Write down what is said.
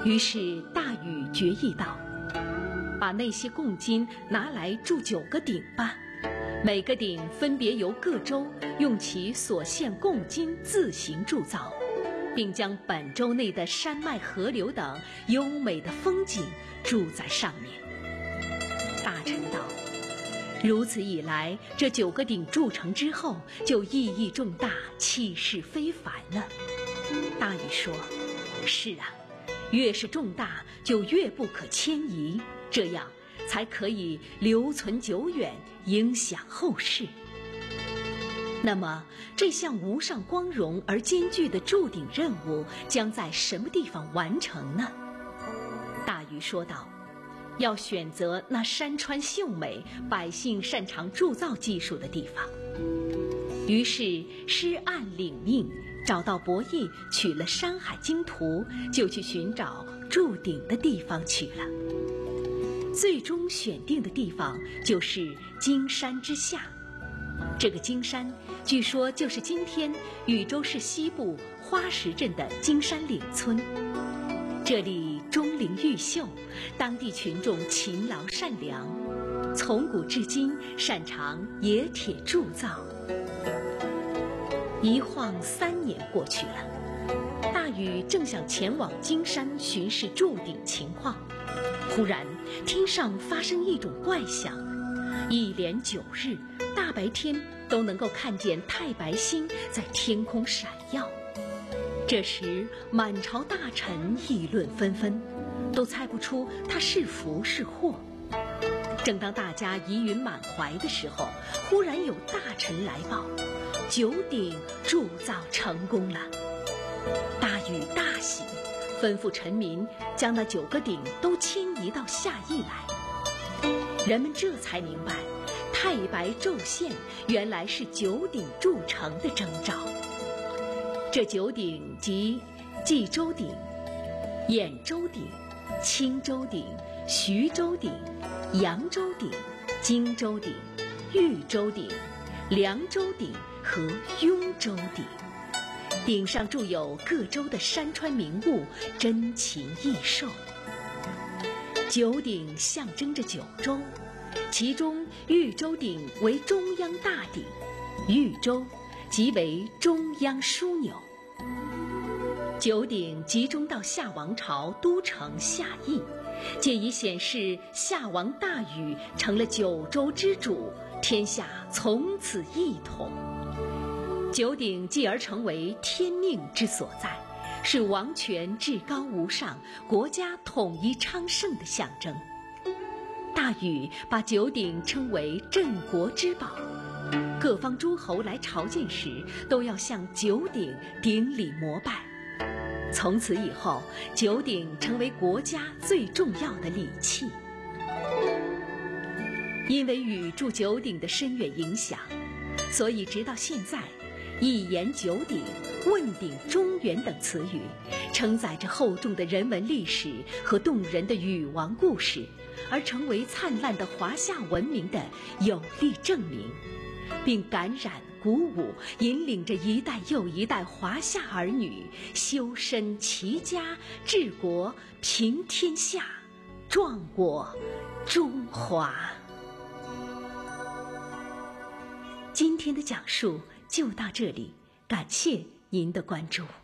于是大禹决议道：把那些贡金拿来筑9个鼎吧，每个鼎分别由各州用其所献贡金自行铸造，并将本州内的山脉河流等优美的风景筑在上面。大臣道：如此一来，这9个鼎铸成之后，就意义重大，气势非凡了。大禹说：是啊，越是重大，就越不可迁移，这样才可以留存久远，影响后世。那么，这项无上光荣而艰巨的铸鼎任务将在什么地方完成呢？大禹说道：要选择那山川秀美、百姓擅长铸造技术的地方。于是施按领命，找到伯益，取了《山海经图》，就去寻找铸鼎的地方去了。最终选定的地方就是荆山之下。这个荆山据说就是今天禹州市西部花石镇的荆山岭村。这里钟灵毓秀，当地群众勤劳善良，从古至今擅长冶铁铸造。一晃3年过去了，大禹正想前往荆山巡视铸鼎情况，忽然天上发生一种怪象，一连9日，大白天都能够看见太白星在天空闪耀。这时满朝大臣议论纷纷，都猜不出它是福是祸。正当大家疑云满怀的时候，忽然有大臣来报，9鼎铸造成功了。大禹大喜，吩咐臣民将那9个鼎都迁移到下邑来。人们这才明白，太白昼现原来是9鼎铸成的征兆。这9鼎即冀州鼎、兖州鼎、青州鼎、徐州鼎、扬州鼎、荆州鼎、豫州鼎、凉州鼎和雍州鼎。鼎上铸有各州的山川名物，珍禽异兽。9鼎象征着9州，其中豫州鼎为中央大鼎，豫州即为中央枢纽。9鼎集中到夏王朝都城夏邑，借以显示夏王大禹成了9州之主，天下从此一统。9鼎继而成为天命之所在，是王权至高无上、国家统一昌盛的象征。大禹把9鼎称为镇国之宝，各方诸侯来朝见时，都要向9鼎顶礼膜拜。从此以后，9鼎成为国家最重要的礼器。因为禹铸9鼎的深远影响，所以直到现在，一言9鼎、问鼎中原等词语，承载着厚重的人文历史和动人的禹王故事，而成为灿烂的华夏文明的有力证明，并感染鼓舞，引领着一代又一代华夏儿女修身齐家治国平天下，壮我中华。今天的讲述就到这里，感谢您的关注。